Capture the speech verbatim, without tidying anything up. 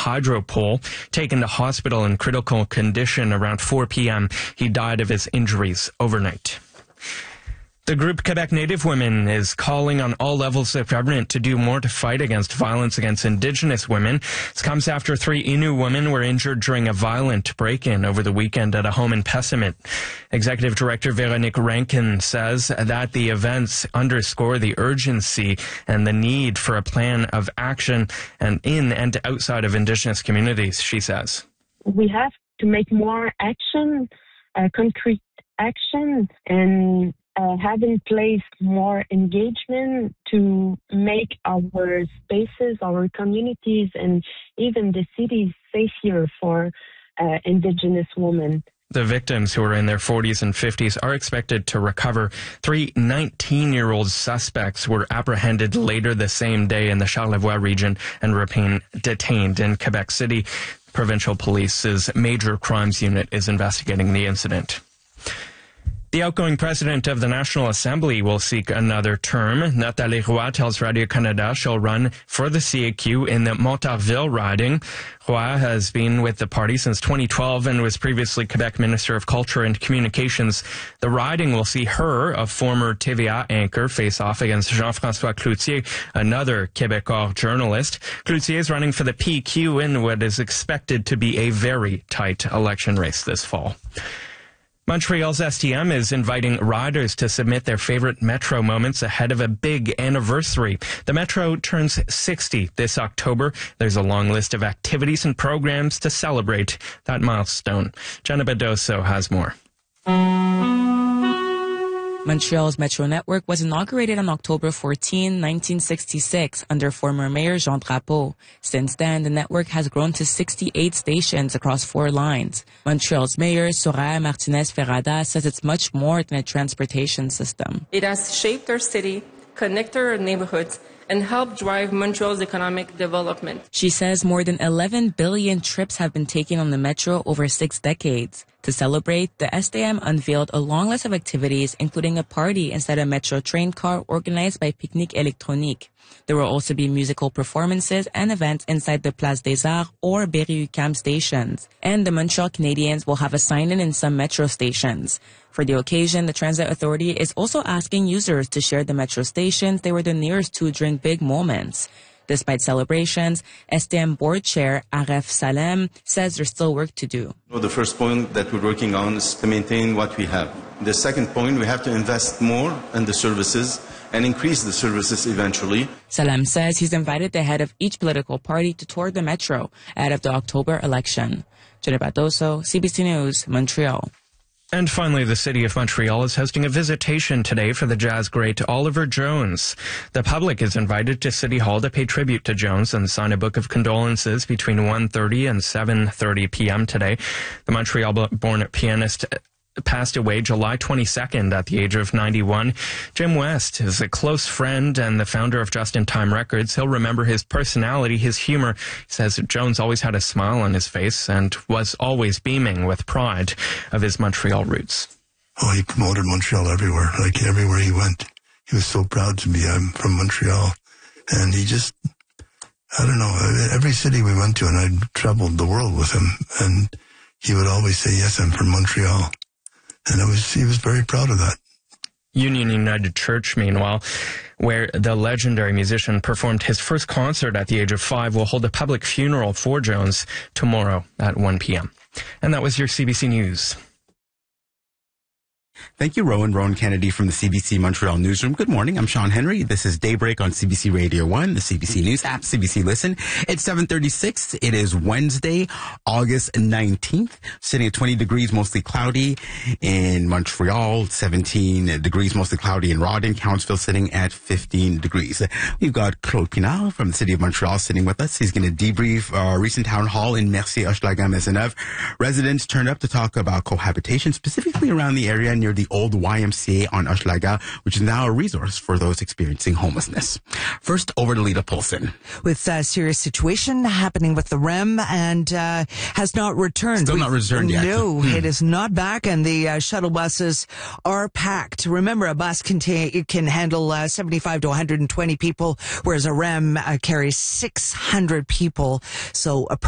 hydro pole. Taken to hospital in critical condition around four p.m., he died of his injuries overnight. The group Quebec Native Women is calling on all levels of government to do more to fight against violence against Indigenous women. This comes after three Innu women were injured during a violent break-in over the weekend at a home in Pessamit. Executive Director Véronique Rankin says that the events underscore the urgency and the need for a plan of action and in and outside of Indigenous communities, she says. We have to make more action, uh, concrete action, and Uh, have in place more engagement to make our spaces, our communities, and even the cities safer for uh, Indigenous women. The victims, who are in their forties and fifties, are expected to recover. Three nineteen-year-old suspects were apprehended later the same day in the Charlevoix region and remain detained in Quebec City. Provincial Police's Major Crimes Unit is investigating the incident. The outgoing president of the National Assembly will seek another term. Nathalie Roy tells Radio-Canada she'll run for the C A Q in the Montarville riding. Roy has been with the party since twenty twelve and was previously Quebec Minister of Culture and Communications. The riding will see her, a former T V A anchor, face off against Jean-François Cloutier, another Québécois journalist. Cloutier is running for the P Q in what is expected to be a very tight election race this fall. Montreal's S T M is inviting riders to submit their favorite Metro moments ahead of a big anniversary. The Metro turns sixty this October. There's a long list of activities and programs to celebrate that milestone. Jenna Bedoso has more. Montreal's Metro network was inaugurated on October fourteenth, nineteen sixty-six, under former Mayor Jean Drapeau. Since then, the network has grown to sixty-eight stations across four lines. Montreal's Mayor Soraya Martinez-Ferrada says it's much more than a transportation system. It has shaped our city, connected our neighborhoods, and helped drive Montreal's economic development. She says more than eleven billion trips have been taken on the Metro over six decades. To celebrate, the S T M unveiled a long list of activities, including a party inside a Metro train car organized by Picnic Électronique. There will also be musical performances and events inside the Place des Arts or Berry-UQAM stations. And the Montreal Canadiens will have a sign-in in some Metro stations. For the occasion, the Transit Authority is also asking users to share the Metro stations they were the nearest to during big moments. Despite celebrations, S T M Board Chair Aref Salem says there's still work to do. The first point that we're working on is to maintain what we have. The second point, we have to invest more in the services and increase the services eventually. Salem says he's invited the head of each political party to tour the Metro ahead of the October election. Jenna Bedoso, C B C News, Montreal. And finally, the City of Montreal is hosting a visitation today for the jazz great Oliver Jones. The public is invited to City Hall to pay tribute to Jones and sign a book of condolences between one thirty and seven thirty p.m. today. The Montreal-born pianist passed away July twenty-second at the age of ninety-one. Jim West is a close friend and the founder of Just in Time Records. He'll remember his personality, his humor. He says Jones always had a smile on his face and was always beaming with pride of his Montreal roots. Oh, he promoted Montreal everywhere, like everywhere he went. He was so proud to be I'm from Montreal. And he just, I don't know, every city we went to, and I traveled the world with him, and he would always say, yes, I'm from Montreal. And it was, he was very proud of that. Union United Church, meanwhile, where the legendary musician performed his first concert at the age of five, will hold a public funeral for Jones tomorrow at one p.m. And that was your C B C News. Thank you, Rowan. Rowan Kennedy from the C B C Montreal Newsroom. Good morning. I'm Sean Henry. This is Daybreak on C B C Radio one, the C B C News app, C B C Listen. It's seven thirty-six. It is Wednesday, August nineteenth. Sitting at twenty degrees, mostly cloudy in Montreal, seventeen degrees, mostly cloudy in Rawdon, Countsville sitting at fifteen degrees. We've got Claude Pinard from the City of Montreal sitting with us. He's going to debrief our recent town hall in Mercier, Hochelaga, Maisonneuve. Residents turned up to talk about cohabitation, specifically around the area near the old Y M C A on Hochelaga, which is now a resource for those experiencing homelessness. First, over to Lita Polson. With a serious situation happening with the R E M and uh, has not returned. Still not returned yet. No, it is not back, and the uh, shuttle buses are packed. Remember, a bus can, ta- can handle uh, seventy-five to one hundred twenty people, whereas a R E M uh, carries six hundred people. So a